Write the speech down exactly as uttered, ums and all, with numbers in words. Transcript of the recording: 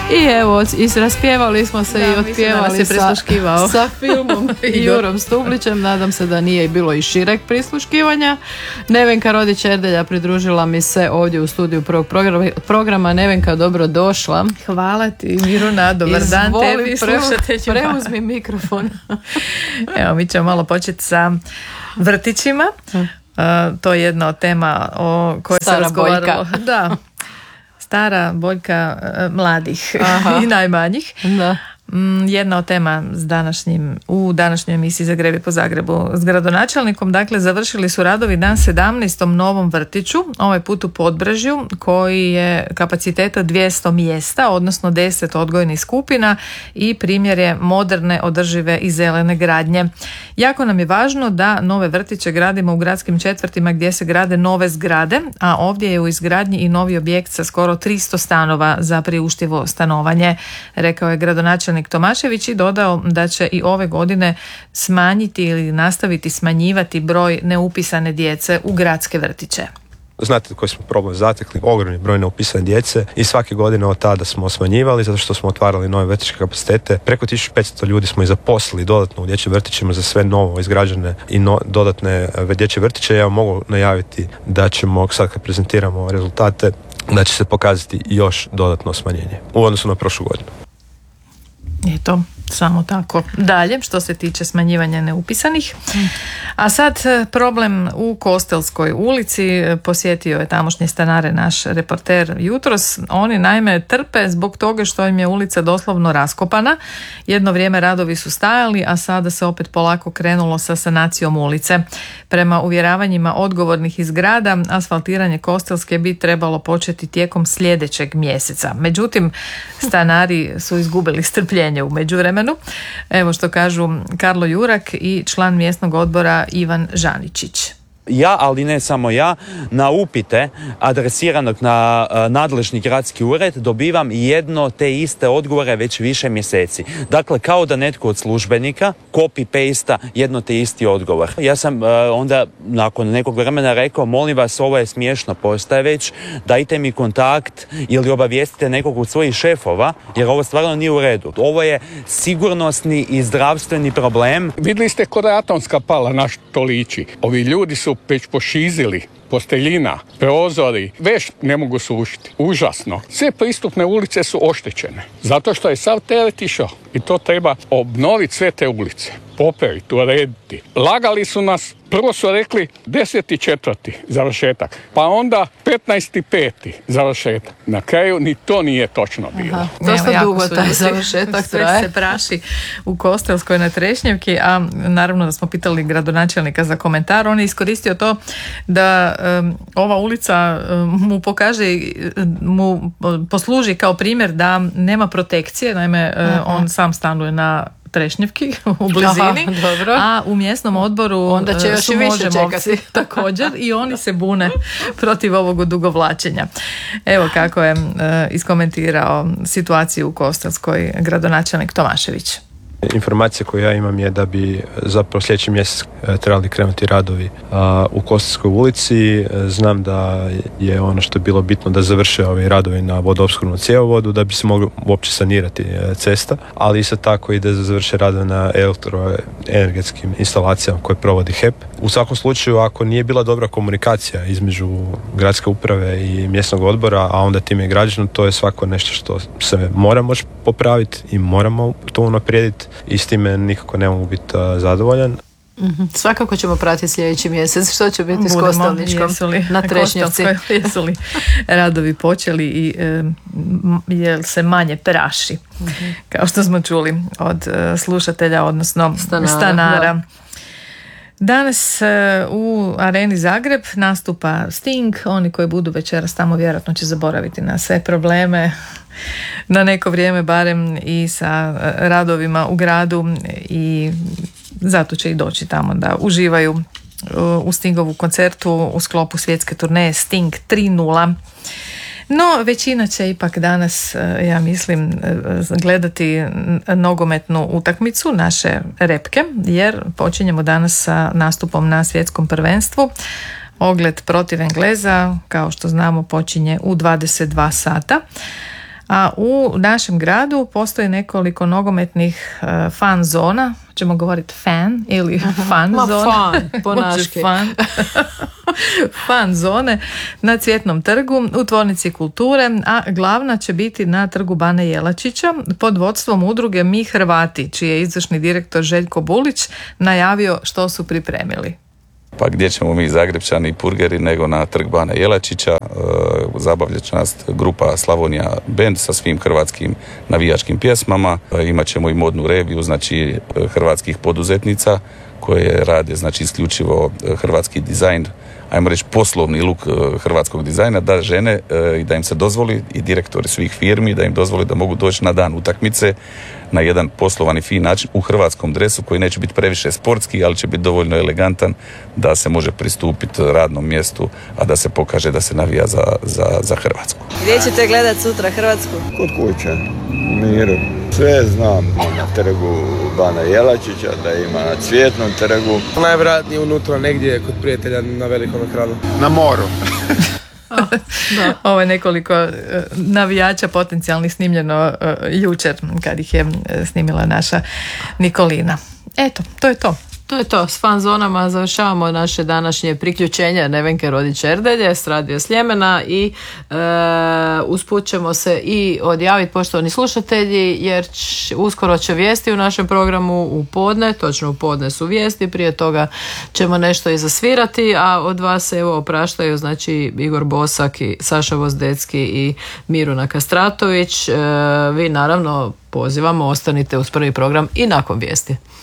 I evo, raspjevali smo se da, i otpjevali sa, sa filmom i Jurom Stublićem. Nadam se da nije bilo i šireg prisluškivanja. Nevenka Rodić-Erdelja pridružila mi se ovdje u studiju prvog programa. programa. Nevenka, dobro došla. Hvala ti, Miruna, dobar Izvoli, dan tebi, slušateljima. Preuzmi mikrofon. Evo, mi ćemo malo početi sa vrtićima. Uh, to je jedna od tema o kojoj se razgovaralo. Da, stara boljka uh, mladih i najmanjih. Da. Jedna od tema s današnjim, u današnjoj emisiji Zagrebi po Zagrebu s gradonačelnikom. Dakle, završili su radovi na sedamnaestom novom vrtiću, ovaj put u Podbrežju, koji je kapaciteta dvjesto mjesta, odnosno deset odgojnih skupina i primjer je moderne, održive i zelene gradnje. Jako nam je važno da nove vrtiće gradimo u gradskim četvrtima gdje se grade nove zgrade, a ovdje je u izgradnji i novi objekt sa skoro tristo stanova za priuštivo stanovanje, rekao je gradonačelnik Tomašević i dodao da će i ove godine smanjiti ili nastaviti smanjivati broj neupisane djece u gradske vrtiće. Znate koji smo problem zatekli, ogromni broj neupisane djece i svake godine od tada smo smanjivali zato što smo otvarali nove vrtićke kapacitete. Preko tisuću petsto ljudi smo i zaposlili dodatno u dječjim vrtićima za sve novo izgrađene i no, dodatne dječje vrtiće. Ja mogu najaviti da ćemo, sad kad prezentiramo rezultate, da će se pokazati još dodatno smanjenje u odnosu na prošlu godinu. Eto, samo tako. Dalje, što se tiče smanjivanja neupisanih. A sad problem u Kostelskoj ulici. Posjetio je tamošnje stanare naš reporter jutros. Oni naime trpe zbog toga što im je ulica doslovno raskopana. Jedno vrijeme radovi su stajali, a sada se opet polako krenulo sa sanacijom ulice. Prema uvjeravanjima odgovornih iz grada, asfaltiranje Kostelske bi trebalo početi tijekom sljedećeg mjeseca. Međutim, stanari su izgubili strpljenje u međuvremenu. Evo što kažu Karlo Jurak i član mjesnog odbora Ivan Žaničić. Ja, ali ne samo ja, na upite adresiranog na uh, nadležni gradski ured dobivam jedno te iste odgovore već više mjeseci. Dakle, kao da netko od službenika copy-pasta jedno te isti odgovor. Ja sam uh, onda nakon nekog vremena rekao, molim vas, ovo je smiješno postaje već, dajte mi kontakt ili obavijestite nekog od svojih šefova, jer ovo stvarno nije u redu. Ovo je sigurnosni i zdravstveni problem. Vidjeli ste kod je atomska pala na što liči. Ovi ljudi su već pošizili, posteljina, prozori, već ne mogu sušiti. Užasno. Sve pristupne ulice su oštećene. Zato što je sav teret išao i to treba obnoviti sve te ulice. Poperiti, urediti. Lagali su nas, prvo su rekli deseti četvrti završetak, pa onda petnaesti peti završetak. Na kraju ni to nije točno bilo. Aha, dosta dugo taj završetak sve traje. Se praši u Kostelskoj na Trešnjevki, a naravno da smo pitali gradonačelnika za komentar. On je iskoristio to da um, ova ulica um, mu pokaže, mu posluži kao primjer da nema protekcije. Naime, uh, on sam stanuje na Trešnjevki u blizini. Aha, a u mjesnom odboru onda će još su i više Možemovci također i oni se bune protiv ovog odugovlačenja. Evo kako je uh, iskomentirao situaciju u Kostelskoj gradonačelnik Tomašević. Informacija koju ja imam je da bi zapravo sljedeći mjesec trebali krenuti radovi u Kostelskoj ulici. Znam da je ono što je bilo bitno da završe ovi radovi na vodoopskrbnom cjevovodu da bi se moglo uopće sanirati cesta, ali isto tako i da završe radovi na elektroenergetskim instalacijama koje provodi H E P. U svakom slučaju, ako nije bila dobra komunikacija između gradske uprave i mjesnog odbora, a onda time i građana, to je svako nešto što se mora moći popraviti i moramo to unaprijediti. I s time nikako ne mogu biti uh, zadovoljan. Mm-hmm. Svakako ćemo pratiti sljedeći mjesec što će biti Budemo, s Kostelničkom na Trešnjevci. Jesu li radovi počeli i e, je se manje praši, mm-hmm. kao što smo čuli od e, slušatelja, odnosno stanara. stanara. Danas u Areni Zagreb nastupa Sting. Oni koji budu večeras tamo vjerojatno će zaboraviti na sve probleme na neko vrijeme barem i sa radovima u gradu i zato će i doći tamo da uživaju u Stingovu koncertu u sklopu svjetske turneje Sting tri nula. No, većina će ipak danas, ja mislim, gledati nogometnu utakmicu naše repke, jer počinjemo danas sa nastupom na svjetskom prvenstvu. Ogled protiv Engleza, kao što znamo, počinje u dvadeset dva sata. A u našem gradu postoji nekoliko nogometnih uh, fan zona, ćemo govoriti fan ili fan Ma zona. fan, po naški. fan. fan zone na Cvjetnom trgu u Tvornici kulture, a glavna će biti na trgu Bane Jelačića pod vodstvom udruge Mi Hrvati, čiji je izvršni direktor Željko Bulić najavio što su pripremili. Pa gdje ćemo mi Zagrepčani i purgeri nego na trg Bana Jelačića. E, zabavljat će nas grupa Slavonija Band sa svim hrvatskim navijačkim pjesmama. E, imat ćemo i modnu reviju, znači hrvatskih poduzetnica koje rade znači isključivo hrvatski dizajn, ajmo reći poslovni luk hrvatskog dizajna, da žene i da im se dozvoli i direktori svih firmi da im dozvoli da mogu doći na dan utakmice na jedan poslovani fin način u hrvatskom dresu koji neće biti previše sportski, ali će biti dovoljno elegantan da se može pristupiti radnom mjestu, a da se pokaže da se navija za, za, za Hrvatsku. Gdje ćete gledati sutra Hrvatsku? Kod kuće, miru. Sve znam na trgu Bana Jelačića, da ima na Cvjetnom trgu. Najvjerojatnije unutra negdje kod prijatelja na velikom ekranu. Na moru. Da. Ovo je nekoliko uh, navijača potencijalnih snimljeno uh, jučer kad ih je uh, snimila naša Nikolina. Eto, to je to. To je to, s fan zonama završavamo naše današnje priključenje Nevenke Rodić-Erdelje s Radio Sljemena i e, usput ćemo se i odjaviti, poštovani slušatelji, jer č, uskoro će vijesti u našem programu u podne, točno u podne su vijesti, prije toga ćemo nešto i zasvirati, a od vas evo opraštaju znači Igor Bosak i Saša Vozdecki i Miruna Kastratović. E, vi naravno pozivamo, ostanite uz prvi program i nakon vijesti.